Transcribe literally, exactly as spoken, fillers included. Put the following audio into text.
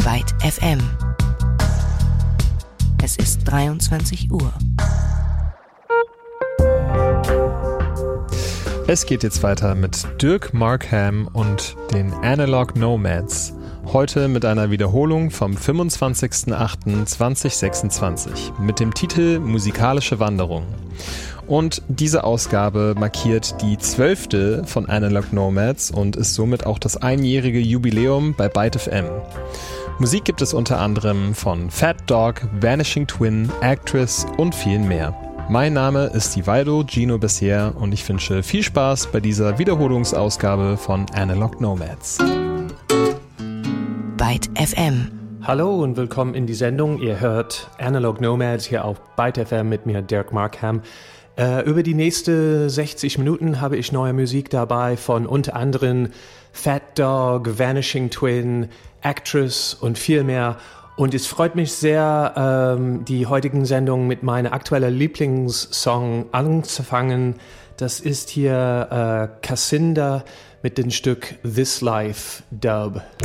Byte F M. Es ist dreiundzwanzig Uhr. Es geht jetzt weiter mit Dirk Markham und den Analog Nomads. Heute mit einer Wiederholung vom fünfundzwanzigsten achten zweitausendsechsundzwanzig mit dem Titel Musikalische Wanderung. Und diese Ausgabe markiert die zwölfte von Analog Nomads und ist somit auch das einjährige Jubiläum bei Byte F M. Musik gibt es unter anderem von Fat Dog, Vanishing Twin, Actress und vielen mehr. Mein Name ist Divaldo Gino Bessier und ich wünsche viel Spaß bei dieser Wiederholungsausgabe von Analog Nomads. Byte F M. Hallo und willkommen in die Sendung. Ihr hört Analog Nomads hier auf Byte F M mit mir, Dirk Markham. Äh, über die nächsten sechzig Minuten habe ich neue Musik dabei von unter anderem Fat Dog, Vanishing Twin, Actress und viel mehr. Und es freut mich sehr, ähm, die heutigen Sendungen mit meiner aktuellen Lieblingssong anzufangen. Das ist hier äh, Cassinda mit dem Stück This Life Dub.